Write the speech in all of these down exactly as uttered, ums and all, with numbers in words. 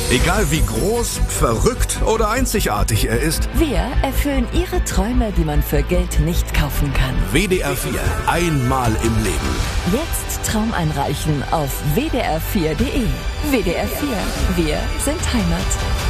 Egal wie groß, verrückt oder einzigartig er ist, Wir erfüllen Ihre Träume, die man für Geld nicht kaufen kann. W D R vier, einmal im Leben. Jetzt Traum einreichen auf w d r vier punkt d e. W D R vier, wir sind Heimat.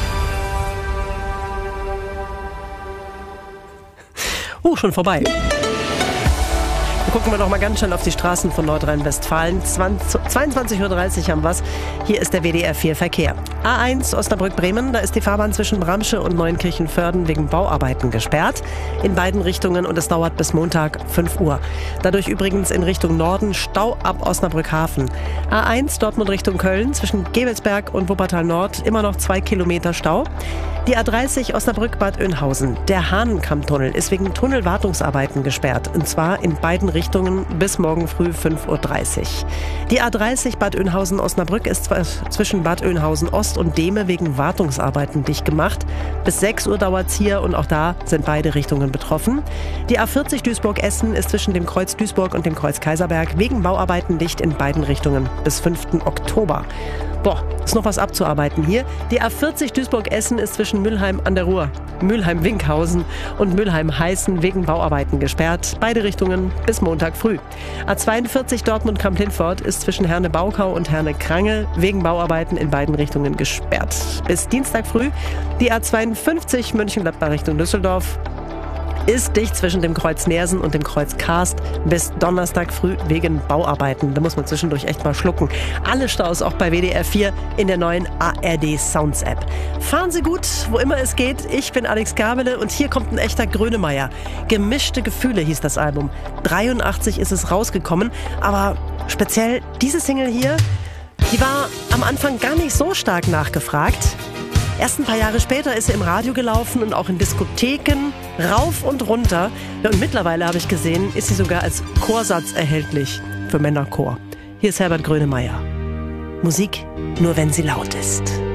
Uh, schon vorbei. Gucken wir noch mal ganz schnell auf die Straßen von Nordrhein-Westfalen. zweiundzwanzig Uhr dreißig haben wir's. Hier ist der W D R vier Verkehr. A eins Osnabrück-Bremen, da ist die Fahrbahn zwischen Bramsche und Neunkirchen-Vörden wegen Bauarbeiten gesperrt. In beiden Richtungen und es dauert bis Montag fünf Uhr. Dadurch übrigens in Richtung Norden Stau ab Osnabrück-Hafen. A eins Dortmund Richtung Köln zwischen Gevelsberg und Wuppertal Nord immer noch zwei Kilometer Stau. Die A dreißig Osnabrück-Bad Oeynhausen. Der Hahnenkammtunnel ist wegen Tunnelwartungsarbeiten gesperrt. Und zwar in beiden Richtungen bis morgen früh fünf Uhr dreißig. Die A dreißig Bad Oeynhausen-Osnabrück ist zwischen Bad Oeynhausen Ost und Dehme wegen Wartungsarbeiten dicht gemacht. Bis sechs Uhr dauert es hier und auch da sind beide Richtungen betroffen. Die A vierzig Duisburg-Essen ist zwischen dem Kreuz Duisburg und dem Kreuz Kaiserberg wegen Bauarbeiten dicht in beiden Richtungen bis fünften Oktober. Boah, ist noch was abzuarbeiten hier. Die A vierzig Duisburg-Essen ist zwischen Mülheim an der Ruhr, Mülheim-Winkhausen und Mülheim-Heißen wegen Bauarbeiten gesperrt. Beide Richtungen bis Montag früh. A zweiundvierzig Dortmund-Kamp-Lindfort ist zwischen Herne-Baukau und Herne-Krange wegen Bauarbeiten in beiden Richtungen gesperrt. Bis Dienstag früh. Die A zweiundfünfzig Mönchengladbach Richtung Düsseldorf ist dicht zwischen dem Kreuz Neersen und dem Kreuz Karst bis Donnerstag früh wegen Bauarbeiten. Da muss man zwischendurch echt mal schlucken. Alle Staus auch bei W D R vier in der neuen A R D Sounds App. Fahren Sie gut, wo immer es geht. Ich bin Alex Gabele und hier kommt ein echter Grönemeyer. Gemischte Gefühle hieß das Album. dreiundachtzig ist es rausgekommen, aber speziell diese Single hier, die war am Anfang gar nicht so stark nachgefragt. Erst ein paar Jahre später ist sie im Radio gelaufen und auch in Diskotheken rauf und runter. Ja, und mittlerweile habe ich gesehen, ist sie sogar als Chorsatz erhältlich für Männerchor. Hier ist Herbert Grönemeyer. Musik nur wenn sie laut ist.